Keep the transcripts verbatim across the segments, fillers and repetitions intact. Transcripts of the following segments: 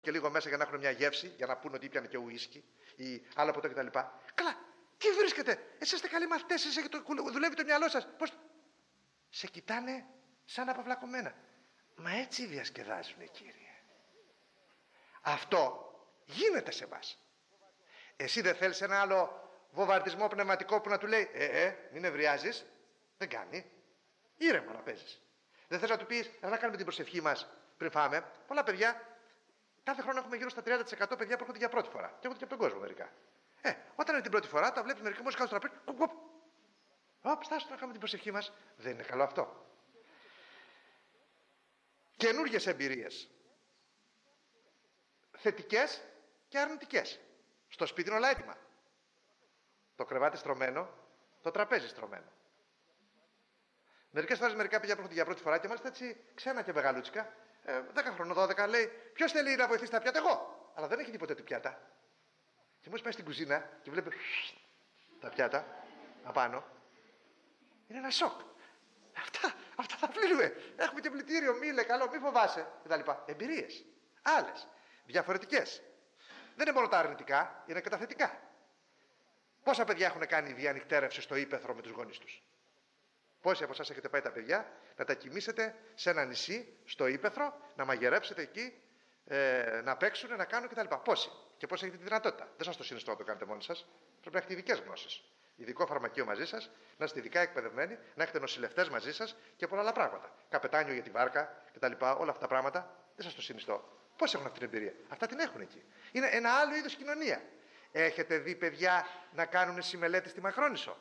και λίγο μέσα για να έχουν μια γεύση, για να πούνε ότι ήπιανε και ουίσκι ή άλλο ποτό κτλ. Καλά, τι βρίσκετε, εσείς είστε καλοί μαθητές, εσείς το, δουλεύει το μυαλό σας. Πώς... Σε κοιτάνε σαν απαυλακωμένα. Μα έτσι διασκεδάζουνε, Κύριε. Αυτό γίνεται σε μας. Εσύ δεν θέλεις ένα άλλο βομβαρδισμό πνευματικό που να του λέει Ε, ε, μην ευριάζεις, δεν κάνει. Ήρεμα να παίζεις. Δεν θες να του πεις, να κάνουμε την προσευχή μας πριν φάμε. Πολλά παιδιά, κάθε χρόνο έχουμε γύρω στα τριάντα τοις εκατό παιδιά που έρχονται για πρώτη φορά. Και έρχονται και από τον κόσμο μερικά. Ε, όταν είναι την πρώτη φορά, τα βλέπεις μερικοί μόλις κάνουν στο τραπέζι. Κουπ, κουπ. Ωπ, στάσου να κάνουμε την προσευχή μας. Δεν είναι καλό αυτό. Καινούργιες εμπειρίες. Θετικές και αρνητικές. Στο σπίτι είναι όλα έτοιμα. Το κρεβάτι στρωμένο, το τραπέζι στρωμένο. Μερικές φορές μερικά παιδιά που έρχονται για πρώτη φορά και μάλιστα έτσι ξένα και μεγαλούτσικα, ε, δέκα χρονών, δώδεκα, λέει: ποιος θέλει να βοηθήσει τα πιάτα, εγώ. Αλλά δεν έχει τίποτε του πιάτα. Και μόλις πάει στην κουζίνα και βλέπει τα πιάτα απάνω, είναι ένα σοκ. Αυτά, αυτά θα πλύνουμε. Έχουμε και πλυντήριο, μήλε, καλό, μη φοβάσαι κτλ. Εμπειρίες. Άλλες. Διαφορετικές. Δεν είναι μόνο τα αρνητικά, είναι και τα θετικά. Πόσα παιδιά έχουν κάνει διανυκτέρευση στο ύπαιθρο με τους γονείς τους. Πόσοι από εσάς έχετε πάει τα παιδιά να τα κοιμήσετε σε ένα νησί, στο ύπαιθρο, να μαγειρέψετε εκεί, ε, να παίξουν, να κάνουν κτλ. Πόσοι. Και πόσοι έχετε τη δυνατότητα. Δεν σας το συνιστώ να το κάνετε μόνοι σας. Πρέπει να έχετε ειδικές γνώσεις. Ειδικό φαρμακείο μαζί σας, να είστε ειδικά εκπαιδευμένοι, να έχετε νοσηλευτές μαζί σας και πολλά άλλα πράγματα. Καπετάνιο για τη βάρκα κτλ. Όλα αυτά τα πράγματα δεν σας το συνιστώ. Πώς έχουν αυτή την εμπειρία. Αυτά την έχουν εκεί. Είναι ένα άλλο είδος κοινωνία. Έχετε δει παιδιά να κάνουν συμμελέτη στη Μαχρόνισσο.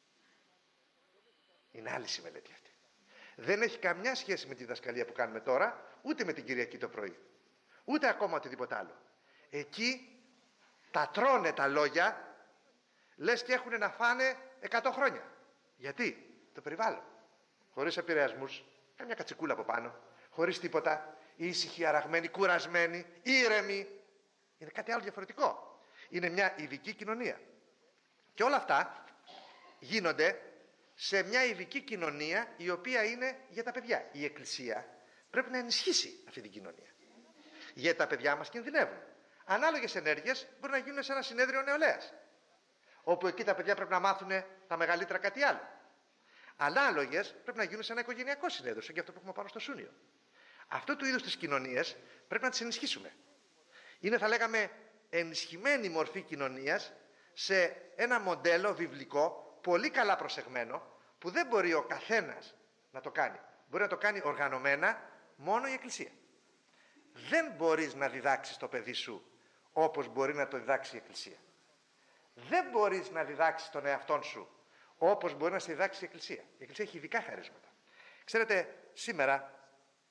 Είναι άλλη συμμελέτη αυτή. Δεν έχει καμιά σχέση με τη διδασκαλία που κάνουμε τώρα, ούτε με την Κυριακή το πρωί. Ούτε ακόμα οτιδήποτε άλλο. Εκεί τα τρώνε τα λόγια, λες και έχουν να φάνε εκατό χρόνια. Γιατί? Το περιβάλλον. Χωρίς επηρεασμούς, καμιά κατσικούλα από πάνω, χωρίς τίποτα, ήσυχοι, αραγμένοι, κουρασμένοι, ήρεμοι. Είναι κάτι άλλο διαφορετικό. Είναι μια ειδική κοινωνία. Και όλα αυτά γίνονται σε μια ειδική κοινωνία η οποία είναι για τα παιδιά. Η Εκκλησία πρέπει να ενισχύσει αυτή την κοινωνία. Γιατί τα παιδιά μας κινδυνεύουν. Ανάλογες ενέργειες μπορεί να γίνουν σε ένα συνέδριο νεολαίας, όπου εκεί τα παιδιά πρέπει να μάθουν τα μεγαλύτερα κάτι άλλο. Ανάλογες πρέπει να γίνουν σε ένα οικογενειακό συνέδριο, σαν και αυτό που έχουμε πάνω στο Σούνιο. Αυτό του είδους τις κοινωνίες πρέπει να τις ενισχύσουμε. Είναι, θα λέγαμε, ενισχυμένη μορφή κοινωνίας σε ένα μοντέλο βιβλικό πολύ καλά προσεγμένο, που δεν μπορεί ο καθένας να το κάνει. Μπορεί να το κάνει οργανωμένα μόνο η Εκκλησία. Δεν μπορείς να διδάξεις το παιδί σου όπως μπορεί να το διδάξει η Εκκλησία. Δεν μπορείς να διδάξεις τον εαυτόν σου όπως μπορεί να σε διδάξει η Εκκλησία. Η Εκκλησία έχει ειδικά χαρίσματα. Ξέρετε, σήμερα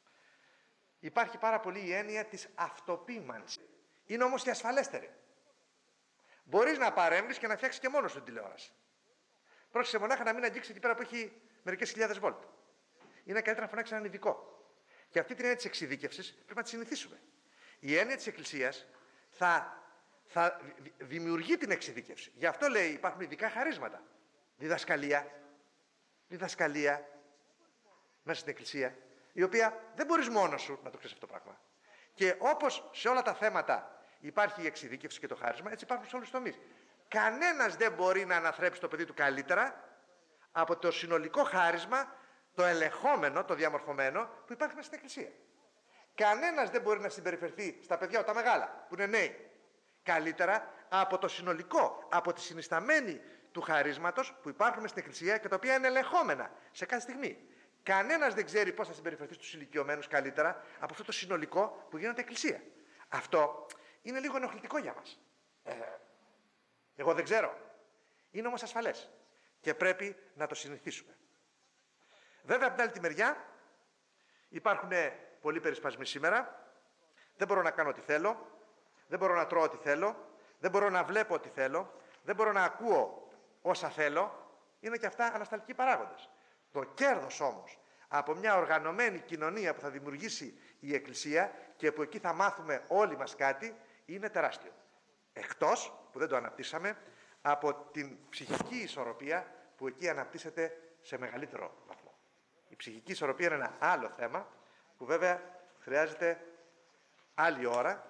υπάρχει πάρα πολύ η έννοια της αυτοποίημανσης. Είναι όμως και ασφαλέστερη. Μπορείς να παρέμβεις και να φτιάξεις και μόνος σου την τηλεόραση. Πρόσεξε μονάχα να μην αγγίξει εκεί πέρα που έχει μερικές χιλιάδες βολτ. Είναι καλύτερα να φωνάξει έναν ειδικό. Και αυτή την έννοια της εξειδίκευσης πρέπει να τη συνηθίσουμε. Η έννοια της Εκκλησίας θα, θα δημιουργεί την εξειδίκευση. Γι' αυτό λέει υπάρχουν ειδικά χαρίσματα. Διδασκαλία. Διδασκαλία μέσα στην Εκκλησία, η οποία δεν μπορείς μόνος σου να το ξέρεις αυτό το πράγμα. Και όπως σε όλα τα θέματα υπάρχει η εξειδίκευση και το χάρισμα, έτσι υπάρχουν σε όλους τους τομείς. Κανένας δεν μπορεί να αναθρέψει το παιδί του καλύτερα από το συνολικό χάρισμα, το ελεγχόμενο, το διαμορφωμένο που υπάρχει μέσα στην Εκκλησία. Κανένας δεν μπορεί να συμπεριφερθεί στα παιδιά, τα μεγάλα, που είναι νέοι, καλύτερα από το συνολικό, από τη συνισταμένη του χαρίσματος που υπάρχουν μέσα στην Εκκλησία και τα οποία είναι ελεγχόμενα σε κάθε στιγμή. Κανένας δεν ξέρει πώς θα συμπεριφερθεί στους ηλικιωμένους καλύτερα από αυτό το συνολικό που γίνεται Εκκλησία. Αυτό είναι λίγο ενοχλητικό για μας. Ε, εγώ δεν ξέρω. Είναι όμως ασφαλές και πρέπει να το συνηθίσουμε. Βέβαια, από την άλλη τη μεριά υπάρχουν πολλοί περισπασμοί σήμερα. Δεν μπορώ να κάνω ό,τι θέλω. Δεν μπορώ να τρώω ό,τι θέλω. Δεν μπορώ να βλέπω ό,τι θέλω. Δεν μπορώ να ακούω όσα θέλω. Είναι και αυτά ανασταλτικοί παράγοντες. Το κέρδος όμως από μια οργανωμένη κοινωνία που θα δημιουργήσει η Εκκλησία και που εκεί θα μάθουμε όλοι μας κάτι είναι τεράστιο. Εκτός, που δεν το αναπτύσσαμε, από την ψυχική ισορροπία που εκεί αναπτύσσεται σε μεγαλύτερο βαθμό. Η ψυχική ισορροπία είναι ένα άλλο θέμα που βέβαια χρειάζεται άλλη ώρα